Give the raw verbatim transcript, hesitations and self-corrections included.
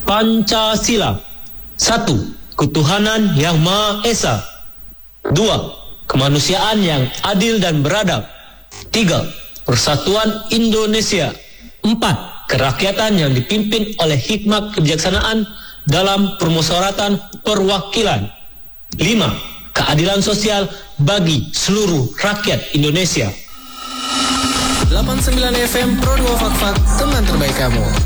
Pancasila. Satu, ketuhanan yang Maha Esa. Dua, kemanusiaan yang adil dan beradab. Tiga, persatuan Indonesia. Empat, kerakyatan yang dipimpin oleh hikmat kebijaksanaan dalam permusyawaratan perwakilan. Lima, keadilan sosial bagi seluruh rakyat Indonesia. delapan puluh sembilan F M Pro dua Fak Fak, teman terbaik kamu.